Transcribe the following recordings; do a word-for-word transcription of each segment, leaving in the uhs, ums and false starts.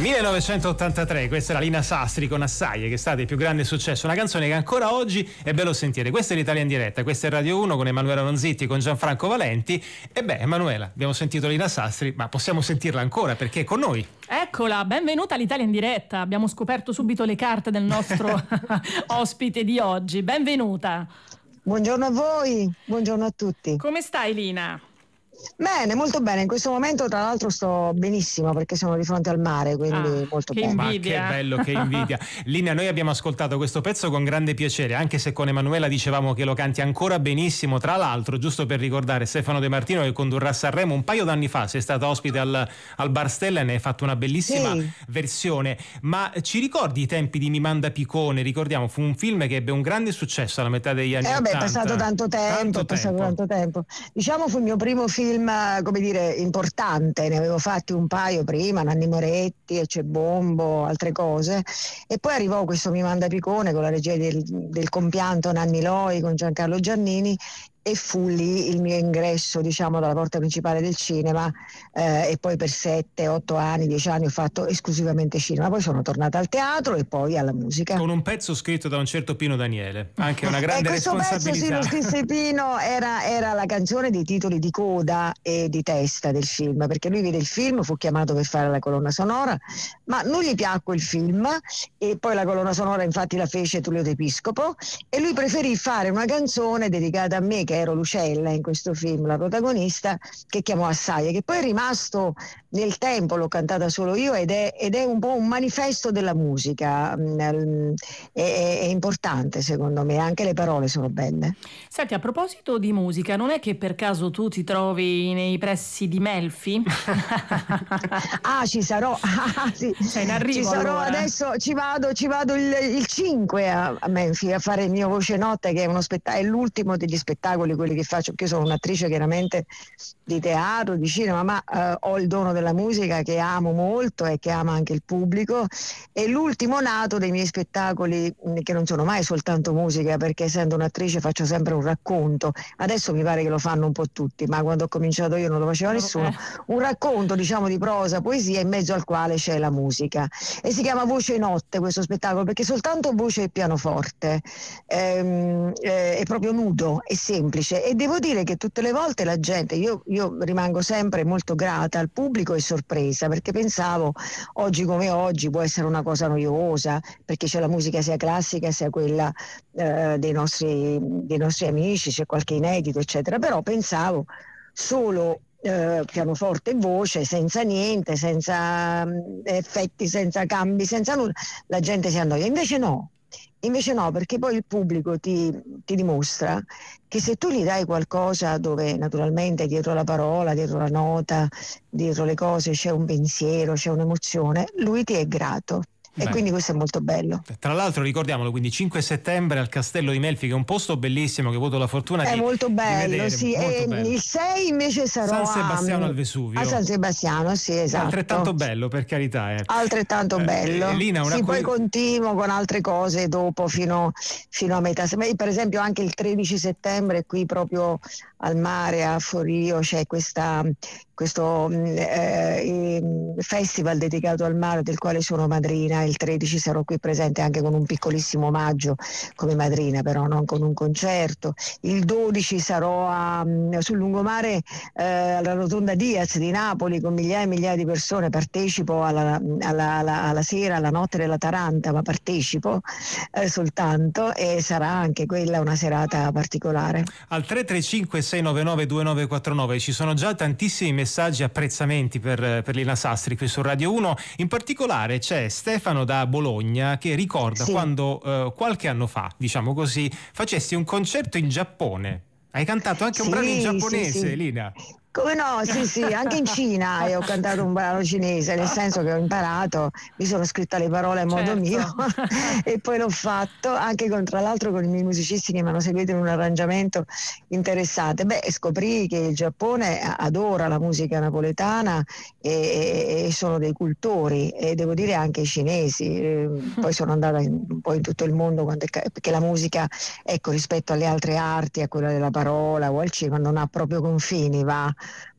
millenovecentottantatré, questa era Lina Sastri con Assaie, che è stato il più grande successo, una canzone che ancora oggi è bello sentire. Questa è l'Italia in diretta, questa è Radio uno con Emanuela Ronzitti, con Gianfranco Valenti. E beh, Emanuela, abbiamo sentito Lina Sastri, ma possiamo sentirla ancora perché è con noi. Eccola, benvenuta all'Italia in diretta. Abbiamo scoperto subito le carte del nostro ospite di oggi. Benvenuta. Buongiorno a voi, buongiorno a tutti. Come stai, Lina? Bene, molto bene. In questo momento, tra l'altro, sto benissimo perché sono di fronte al mare, quindi ah, molto che bene. Invidia. Ma che bello, che invidia. Lina, noi abbiamo ascoltato questo pezzo con grande piacere, anche se con Emanuela dicevamo che lo canti ancora benissimo. Tra l'altro, giusto per ricordare, Stefano De Martino, che condurrà a Sanremo un paio d'anni fa, sei stata ospite al, al Bar Stella e ne hai fatto una bellissima sì. versione. Ma ci ricordi i tempi di Mi Manda Picone? Ricordiamo, fu un film che ebbe un grande successo alla metà degli anni Eh vabbè, ottanta. è passato tanto tempo, tanto è passato tempo. tanto tempo. Diciamo fu il mio primo film, come dire, importante. Ne avevo fatti un paio prima, Nanni Moretti, e C'è Bombo, altre cose. E poi arrivò questo Mi Manda Picone con la regia del, del compianto Nanni Loi, con Giancarlo Giannini, e fu lì il mio ingresso, diciamo, dalla porta principale del cinema, eh, e poi per sette, otto anni, dieci anni ho fatto esclusivamente cinema. Poi sono tornata al teatro e poi alla musica. Con un pezzo scritto da un certo Pino Daniele, anche una grande e questo responsabilità. pezzo, sì, lo scrisse Pino, era, era la canzone dei titoli di coda e di testa del film, perché lui vide il film, fu chiamato per fare la colonna sonora, ma non gli piacque il film e poi la colonna sonora infatti la fece Tullio De Piscopo, e lui preferì fare una canzone dedicata a me, che ero Lucella in questo film, la protagonista, che chiamò Assaie, che poi è rimasto nel tempo, l'ho cantata solo io, ed è, ed è un po' un manifesto della musica. È, è, è importante secondo me, anche le parole sono belle. Senti, a proposito di musica, non è che per caso tu ti trovi nei pressi di Melfi? ah ci sarò ah, sì. Sei in arrivo, ci sarò allora. Adesso ci vado ci vado il, il cinque a, a Melfi a fare il mio Voce Notte, che è uno spettacolo, è l'ultimo degli spettacoli quelli che faccio, perché io sono un'attrice chiaramente di teatro, di cinema, ma eh, ho il dono della musica che amo molto e che ama anche il pubblico. È l'ultimo nato dei miei spettacoli, che non sono mai soltanto musica, perché essendo un'attrice faccio sempre un racconto. Adesso mi pare che lo fanno un po' tutti, ma quando ho cominciato io non lo faceva nessuno. Eh. Un racconto, diciamo, di prosa, poesia, in mezzo al quale c'è la musica, e si chiama Voce Notte questo spettacolo, perché soltanto voce e pianoforte, ehm, eh, è proprio nudo, è semplice. E devo dire che tutte le volte la gente, io, io rimango sempre molto grata al pubblico e sorpresa, perché pensavo, oggi come oggi può essere una cosa noiosa, perché c'è la musica sia classica sia quella eh, dei nostri, dei nostri amici, c'è qualche inedito eccetera, però pensavo solo eh, pianoforte e voce, senza niente, senza um, effetti, senza cambi, senza nulla, la gente si annoia. Invece no. Invece no, perché poi il pubblico ti, ti dimostra che se tu gli dai qualcosa dove naturalmente dietro la parola, dietro la nota, dietro le cose c'è un pensiero, c'è un'emozione, lui ti è grato. E Beh. quindi questo è molto bello. Tra l'altro ricordiamolo, quindi cinque settembre al Castello di Melfi, che è un posto bellissimo che ho avuto la fortuna è di, molto bello, di vedere. sì. Molto E bello. il sei invece sarò San Sebastiano a, al Vesuvio. a San Sebastiano, sì, esatto. Altrettanto bello, per carità. Eh. Altrettanto Eh, bello. eh, Lina, una sì, cui... poi continuo con altre cose dopo fino, fino a metà. Per esempio anche il tredici settembre qui proprio al mare a Forio c'è questa, questo eh, festival dedicato al mare del quale sono madrina. Il tredici sarò qui presente anche con un piccolissimo omaggio come madrina, però non con un concerto. Il dodici sarò a, sul lungomare eh, alla Rotonda Diaz di Napoli con migliaia e migliaia di persone. Partecipo alla, alla, alla, alla sera, alla notte della Taranta, ma partecipo eh, soltanto, e sarà anche quella una serata particolare. Al tre tre cinque sei nove nove due nove quattro nove ci sono già tantissimi messaggi, apprezzamenti per, per Lina Sastri qui su Radio uno. In particolare c'è Stefano da Bologna che ricorda sì. quando eh, qualche anno fa, diciamo così, facessi un concerto in Giappone. Hai cantato anche sì, un brano in giapponese, sì, sì. Lina. Come no, sì sì, anche in Cina e ho cantato un brano cinese, nel senso che ho imparato, mi sono scritta le parole a modo certo. mio e poi l'ho fatto anche con, tra l'altro con i miei musicisti che mi hanno seguito in un arrangiamento interessante. Beh, scoprì che il Giappone adora la musica napoletana e, e sono dei cultori, e devo dire anche i cinesi. Poi sono andata in, un po' in tutto il mondo quando è, perché la musica, ecco, rispetto alle altre arti, a quella della parola o al cinema, non ha proprio confini, va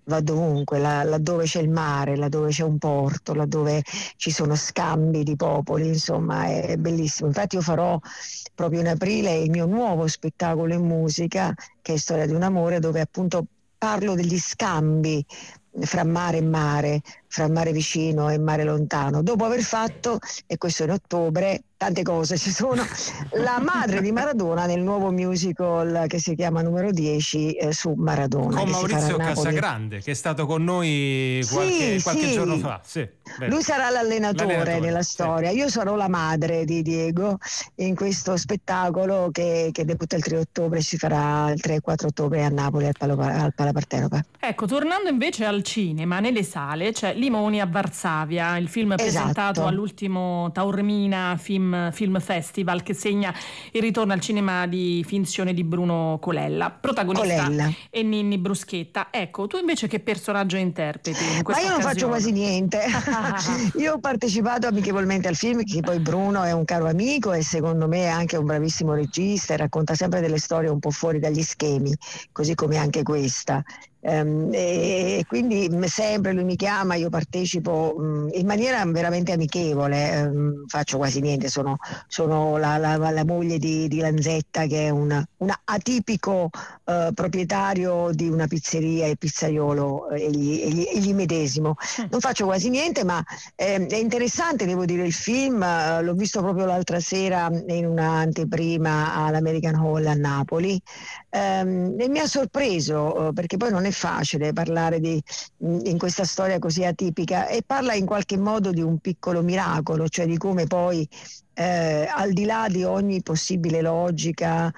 va dovunque, là, laddove c'è il mare, laddove c'è un porto, laddove ci sono scambi di popoli, insomma è, è bellissimo. Infatti io farò proprio in aprile il mio nuovo spettacolo in musica, che è Storia di un amore, dove appunto parlo degli scambi fra mare e mare, fra mare vicino e mare lontano, dopo aver fatto, e questo in ottobre, tante cose ci sono, la madre di Maradona nel nuovo musical che si chiama Numero dieci eh, su Maradona. Con che Maurizio si farà a Napoli. Casagrande, che è stato con noi qualche, sì, qualche sì. giorno fa. Sì, lui sarà l'allenatore, l'allenatore nella sì. storia, io sarò la madre di Diego in questo spettacolo che, che debutta il tre ottobre, si farà il tre e quattro ottobre a Napoli al, Palo, al Palapartenope. Ecco, tornando invece al cinema, nelle sale c'è Limoni a Varsavia, il film Esatto. presentato all'ultimo Taormina Film, Film Festival, che segna il ritorno al cinema di finzione di Bruno Colella, protagonista Colella. e Ninni Bruschetta. Ecco, tu invece che personaggio interpreti in Ma questa io non occasione? faccio quasi niente. Io ho partecipato amichevolmente al film, che poi Bruno è un caro amico e secondo me è anche un bravissimo regista e racconta sempre delle storie un po' fuori dagli schemi, così come anche questa. Um, e quindi sempre lui mi chiama, io partecipo um, in maniera veramente amichevole, um, faccio quasi niente, sono, sono la, la, la moglie di, di Lanzetta, che è un atipico uh, proprietario di una pizzeria e pizzaiolo uh, egli, egli, egli medesimo. Non faccio quasi niente, ma eh, è interessante, devo dire, il film, uh, l'ho visto proprio l'altra sera in un'anteprima all'American Hall a Napoli um, e mi ha sorpreso uh, perché poi non è facile parlare di, in questa storia così atipica, e parla in qualche modo di un piccolo miracolo, cioè di come poi eh, al di là di ogni possibile logica,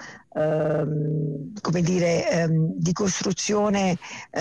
ehm, come dire, ehm, di costruzione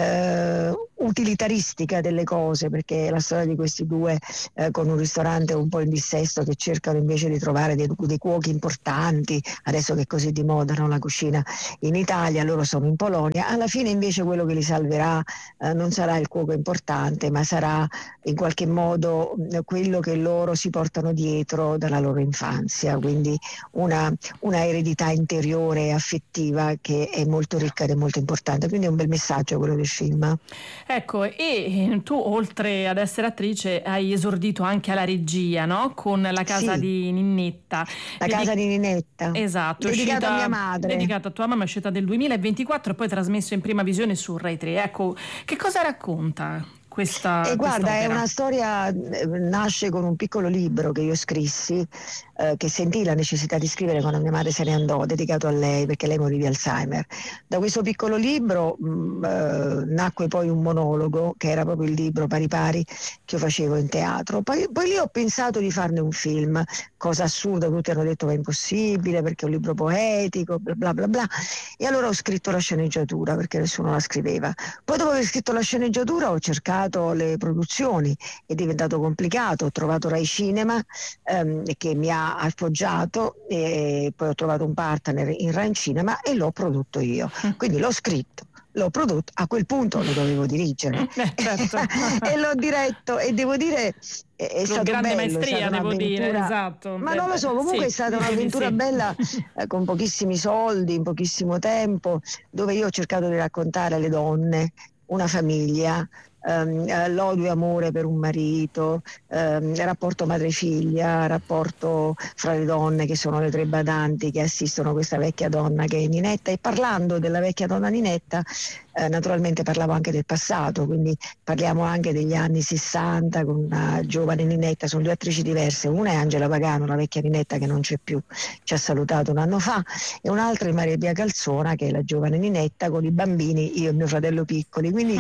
eh, utilitaristica delle cose, perché è la storia di questi due eh, con un ristorante un po' in dissesto, che cercano invece di trovare dei, dei cuochi importanti, adesso che è così di moda, no, la cucina in Italia, loro sono in Polonia. Alla fine invece quello che li salverà eh, non sarà il cuoco importante, ma sarà in qualche modo eh, quello che loro si portano dietro dalla loro infanzia, quindi una, una eredità interiore e affettiva che è molto ricca ed è molto importante, quindi è un bel messaggio quello del film. Ecco, e tu oltre ad essere attrice hai esordito anche alla regia, no? Con La casa Sì. di Ninnetta. La Dedi- casa di Ninetta, Esatto, dedicata uscita- a mia madre. Dedicata a tua mamma, è uscita del duemilaventiquattro e poi trasmesso in prima visione su Rai tre. Ecco, che cosa racconta questa E guarda, è quest'opera? una storia, eh, nasce con un piccolo libro che io scrissi, eh, che sentii la necessità di scrivere quando mia madre se ne andò, dedicato a lei, perché lei morì di Alzheimer. Da questo piccolo libro mh, eh, nacque poi un monologo, che era proprio il libro pari pari che io facevo in teatro. Poi, poi lì ho pensato di farne un film, cosa assurda, tutti hanno detto che è impossibile perché è un libro poetico, bla bla bla bla. E allora ho scritto la sceneggiatura, perché nessuno la scriveva. Poi dopo aver scritto la sceneggiatura ho cercato le produzioni, è diventato complicato, ho trovato Rai Cinema ehm, che mi ha appoggiato, e poi ho trovato un partner in Rai Cinema e l'ho prodotto io, quindi l'ho scritto, l'ho prodotto, a quel punto lo dovevo dirigere Eh, certo. e l'ho diretto, e devo dire è, è Con stato grande bello, è maestria, stata devo dire, un'avventura- esatto. ma Eh, non lo so, comunque sì, è stata direi di un'avventura sì. bella, eh, con pochissimi soldi, in pochissimo tempo, dove io ho cercato di raccontare alle donne una famiglia, ehm, l'odio e amore per un marito, ehm, rapporto madre-figlia, rapporto fra le donne che sono le tre badanti che assistono questa vecchia donna che è Ninetta. E parlando della vecchia donna Ninetta, eh, naturalmente parlavo anche del passato, quindi parliamo anche degli anni sessanta con una giovane Ninetta. Sono due attrici diverse, una è Angela Pagano, la vecchia Ninetta che non c'è più, ci ha salutato un anno fa, e un'altra è Maria Pia Calzona, che è la giovane Ninetta con i bambini, io e mio fratello piccoli, quindi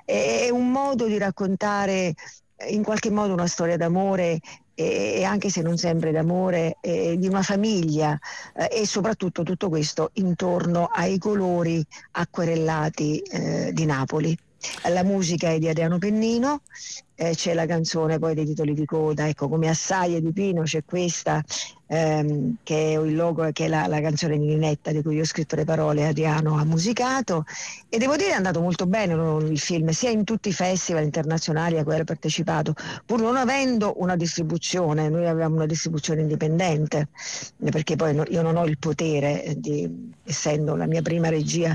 è un modo di raccontare in qualche modo una storia d'amore, e anche se non sempre d'amore, eh, di una famiglia, eh, e soprattutto tutto questo intorno ai colori acquerellati eh, di Napoli. La musica è di Adriano Pennino, eh, c'è la canzone poi dei titoli di coda, ecco, come Assaie di Pino c'è questa ehm, che è il logo, che è la, la canzone di Ninetta di cui io ho scritto le parole, Adriano ha musicato, e devo dire è andato molto bene il film, sia in tutti i festival internazionali a cui ho partecipato, pur non avendo una distribuzione. Noi avevamo una distribuzione indipendente, perché poi no, io non ho il potere di, essendo la mia prima regia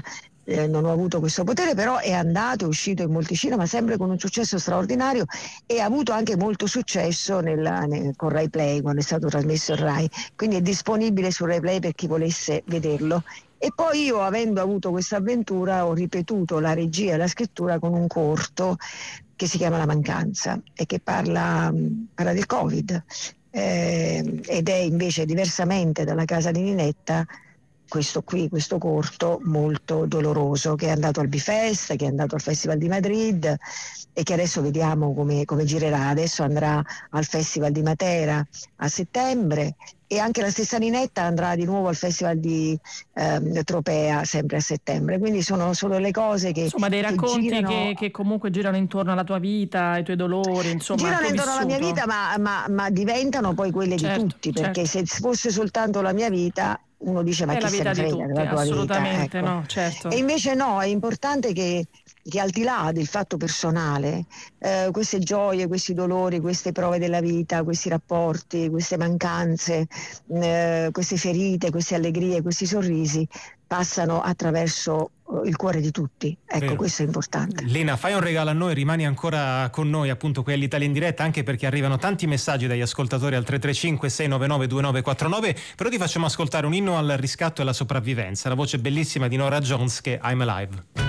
eh, non ho avuto questo potere, però è andato, è uscito in molti cinema, sempre con un successo straordinario, e ha avuto anche molto successo nella, nel, con Rai Play, quando è stato trasmesso il Rai, quindi è disponibile su Rai Play per chi volesse vederlo. E poi io, avendo avuto questa avventura, ho ripetuto la regia e la scrittura con un corto che si chiama La Mancanza e che parla, parla del Covid, eh, ed è invece, diversamente dalla casa di Ninetta, questo qui, questo corto molto doloroso, che è andato al Bifest, che è andato al Festival di Madrid e che adesso vediamo come, come girerà. Adesso andrà al Festival di Matera a settembre, e anche la stessa Ninetta andrà di nuovo al Festival di eh, Tropea sempre a settembre. Quindi sono solo le cose che, insomma, dei racconti che, girano... che, che comunque girano intorno alla tua vita, ai tuoi dolori, insomma, girano intorno alla mia vita, ma, ma, ma diventano poi quelle certo, di tutti, perché certo. se fosse soltanto la mia vita, uno dice ma è chi la se vita ne di frega tutti, della tua assolutamente, vita, ecco. no, certo. E invece no, è importante che, che al di là del fatto personale, eh, queste gioie, questi dolori, queste prove della vita, questi rapporti, queste mancanze, eh, queste ferite, queste allegrie, questi sorrisi passano attraverso il cuore di tutti. Ecco, Vero. Questo è importante. Lina, fai un regalo a noi, rimani ancora con noi, appunto, qui all'Italia in diretta, anche perché arrivano tanti messaggi dagli ascoltatori al tre tre cinque sei nove nove due nove quattro nove, però ti facciamo ascoltare un inno al riscatto e alla sopravvivenza, la voce bellissima di Norah Jones, che è I'm Alive.